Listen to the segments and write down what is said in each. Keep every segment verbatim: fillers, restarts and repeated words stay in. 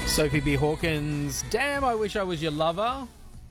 Sophie B. Hawkins, damn, I wish I was your lover.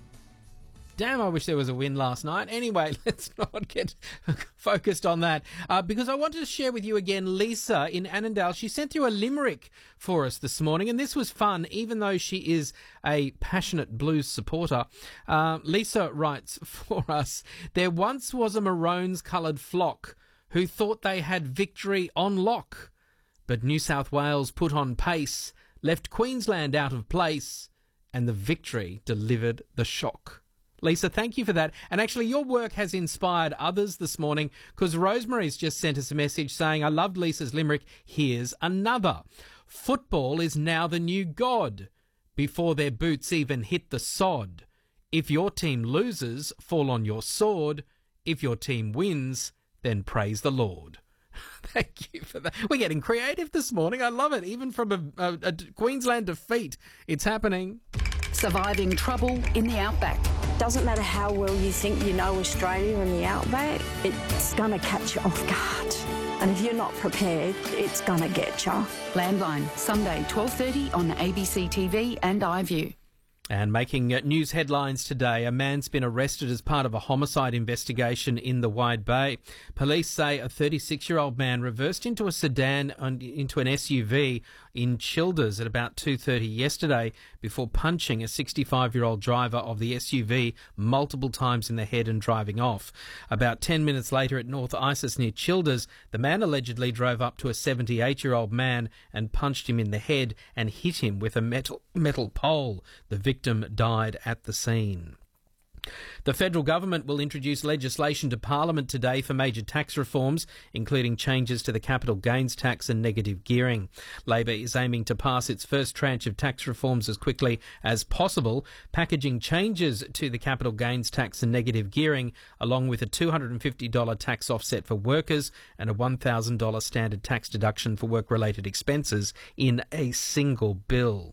Damn, I wish there was a win last night. Anyway, let's not get focused on that uh, because I wanted to share with you again Lisa in Annandale. She sent through a limerick for us this morning, and this was fun, even though she is a passionate blues supporter. Uh, Lisa writes for us, there once was a maroons-coloured flock who thought they had victory on lock, but New South Wales put on pace, left Queensland out of place, and the victory delivered the shock. Lisa, thank you for that. And actually, your work has inspired others this morning because Rosemary's just sent us a message saying, I loved Lisa's limerick. Here's another. Football is now the new god before their boots even hit the sod. If your team loses, fall on your sword. If your team wins, then praise the Lord. Thank you for that. We're getting creative this morning. I love it. Even from a, a, a Queensland defeat, it's happening. Surviving trouble in the outback. Doesn't matter how well you think you know Australia and the outback, it's going to catch you off guard. And if you're not prepared, it's going to get you. Landline, Sunday, twelve thirty on A B C T V and iView. And making news headlines today, a man's been arrested as part of a homicide investigation in the Wide Bay. Police say a thirty-six-year-old man reversed into a sedan and into an S U V in Childers at about two thirty yesterday before punching a sixty-five-year-old driver of the S U V multiple times in the head and driving off. About ten minutes later at North Isis near Childers, the man allegedly drove up to a seventy-eight-year-old man and punched him in the head and hit him with a metal metal pole. The victim victim died at the scene. The federal government will introduce legislation to Parliament today for major tax reforms, including changes to the capital gains tax and negative gearing. Labor is aiming to pass its first tranche of tax reforms as quickly as possible, packaging changes to the capital gains tax and negative gearing, along with a two hundred fifty dollars tax offset for workers and a one thousand dollars standard tax deduction for work-related expenses in a single bill.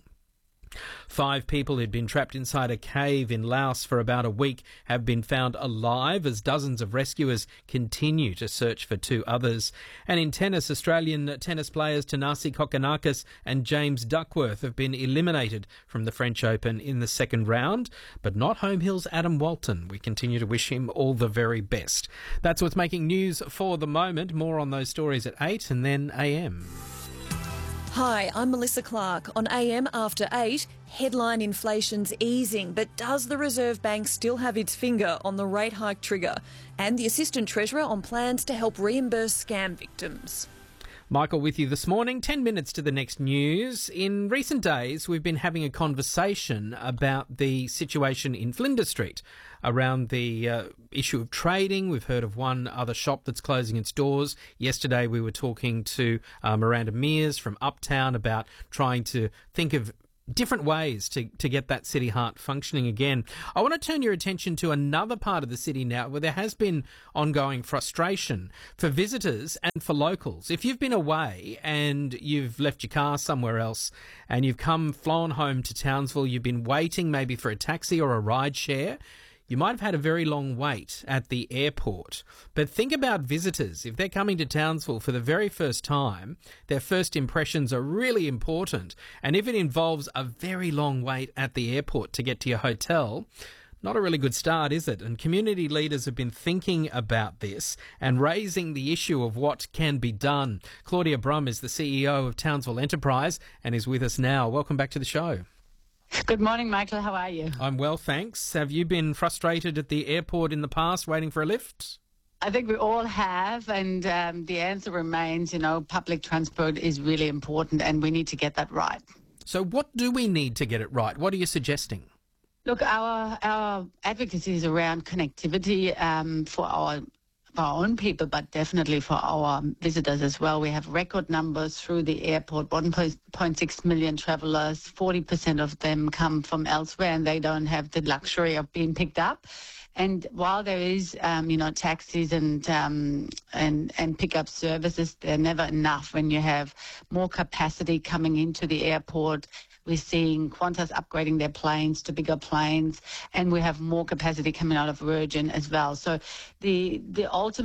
Five people who'd been trapped inside a cave in Laos for about a week have been found alive as dozens of rescuers continue to search for two others. And in tennis, Australian tennis players Thanasi Kokkinakis and James Duckworth have been eliminated from the French Open in the second round, but not Home Hill's Adam Walton. We continue to wish him all the very best. That's what's making news for the moment. More on those stories at eight and then A M. Hi, I'm Melissa Clark. On A M after eight, headline inflation's easing, but does the Reserve Bank still have its finger on the rate hike trigger? And the Assistant Treasurer on plans to help reimburse scam victims. Michael with you this morning. Ten minutes to the next news. In recent days, we've been having a conversation about the situation in Flinders Street around the uh, issue of trading. We've heard of one other shop that's closing its doors. Yesterday, we were talking to uh, Miranda Mears from Uptown about trying to think of different ways to, to get that city heart functioning again. I want to turn your attention to another part of the city now where there has been ongoing frustration for visitors and for locals. If you've been away and you've left your car somewhere else and you've come flown home to Townsville, you've been waiting maybe for a taxi or a ride share, you might have had a very long wait at the airport. But think about visitors. If they're coming to Townsville for the very first time, their first impressions are really important. And if it involves a very long wait at the airport to get to your hotel, not a really good start, is it? And community leaders have been thinking about this and raising the issue of what can be done. Claudia Brum is the C E O of Townsville Enterprise and is with us now. Welcome back to the show. Good morning, Michael. How are you? I'm well, thanks. Have you been frustrated at the airport in the past waiting for a lift? I think we all have, and um, the answer remains, you know, public transport is really important and we need to get that right. So what do we need to get it right? What are you suggesting? Look, our, our advocacy is around connectivity um, for our for our own people, but definitely for our visitors as well. We have record numbers through the airport, one point six million travellers, forty percent of them come from elsewhere and they don't have the luxury of being picked up. And while there is, um, you know, taxis and, um, and, and pickup services, they're never enough when you have more capacity coming into the airport. We're seeing Qantas upgrading their planes to bigger planes, and we have more capacity coming out of Virgin as well. So the the ultimate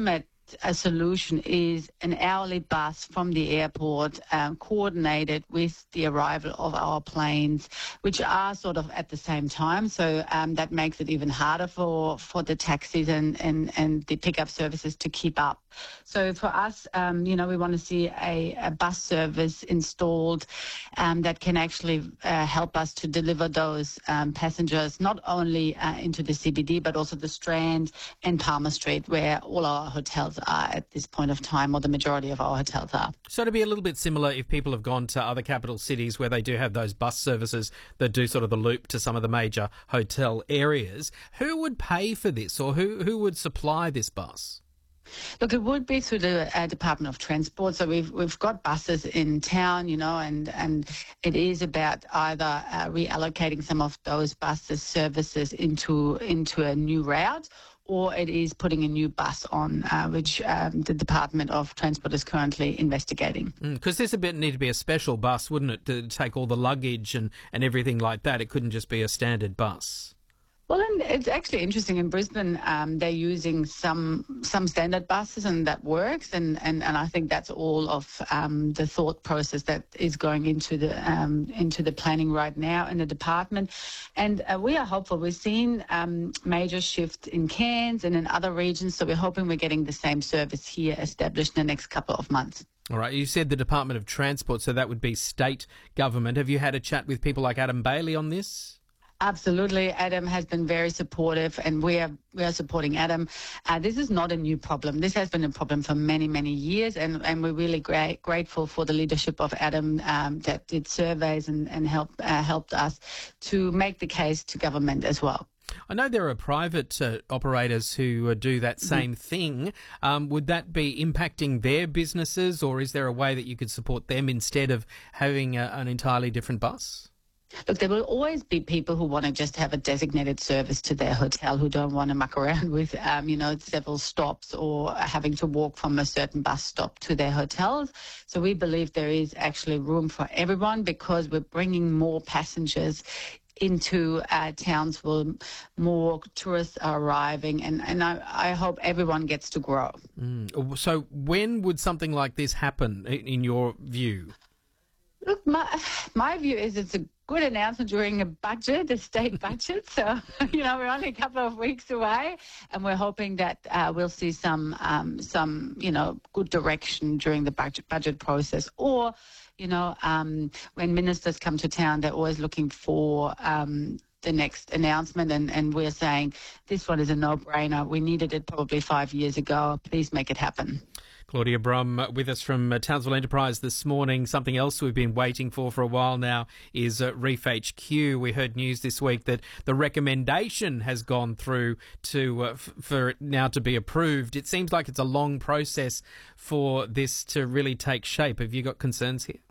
uh, solution is an hourly bus from the airport, um, coordinated with the arrival of our planes, which are sort of at the same time. So um, that makes it even harder for, for the taxis and, and, and the pickup services to keep up. So for us, um, you know, we want to see a, a bus service installed um, that can actually uh, help us to deliver those um, passengers not only uh, into the C B D, but also the Strand and Palmer Street, where all our hotels are at this point of time, or the majority of our hotels are. So to be a little bit similar, if people have gone to other capital cities where they do have those bus services that do sort of the loop to some of the major hotel areas, who would pay for this, or who, who would supply this bus? Look, it would be through the uh, Department of Transport. So we've we've got buses in town, you know, and, and it is about either uh, reallocating some of those buses services into into a new route, or it is putting a new bus on, uh, which um, the Department of Transport is currently investigating. Because mm, this would need to be a special bus, wouldn't it, to take all the luggage and, and everything like that? It couldn't just be a standard bus. Well, and it's actually interesting. In Brisbane, um, they're using some some standard buses, and that works. And, and, and I think that's all of um, the thought process that is going into the um, into the planning right now in the department. And uh, we are hopeful. We've seen um, major shift in Cairns and in other regions, so we're hoping we're getting the same service here established in the next couple of months. All right. You said the Department of Transport, so that would be state government. Have you had a chat with people like Adam Bailey on this? Absolutely. Adam has been very supportive, and we are we are supporting Adam. Uh, this is not a new problem. This has been a problem for many, many years, and, and we're really great, grateful for the leadership of Adam um, that did surveys and, and help, uh, helped us to make the case to government as well. I know there are private uh, operators who uh, do that same mm-hmm. thing. Um, would that be impacting their businesses, or is there a way that you could support them instead of having a, an entirely different bus? Look, there will always be people who want to just have a designated service to their hotel, who don't want to muck around with, um, you know, several stops or having to walk from a certain bus stop to their hotels. So we believe there is actually room for everyone, because we're bringing more passengers into uh, towns where more tourists are arriving, and, and I, I hope everyone gets to grow. Mm. So when would something like this happen, in your view? Look, my, my view is it's a good announcement during a budget, a state budget. So, you know, we're only a couple of weeks away, and we're hoping that uh, we'll see some, um, some, you know, good direction during the budget budget process. Or, you know, um, when ministers come to town, they're always looking for um, the next announcement, and, and we're saying this one is a no-brainer. We needed it probably five years ago. Please make it happen. Claudia Brum with us from uh, Townsville Enterprise this morning. Something else we've been waiting for for a while now is uh, Reef H Q. We heard news this week that the recommendation has gone through to uh, f- for it now to be approved. It seems like it's a long process for this to really take shape. Have you got concerns here?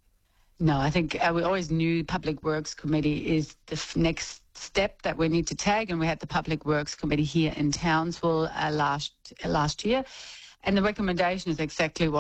No, I think uh, we always knew Public Works Committee is the f- next step that we need to take, and we had the Public Works Committee here in Townsville uh, last uh, last year. And the recommendation is exactly what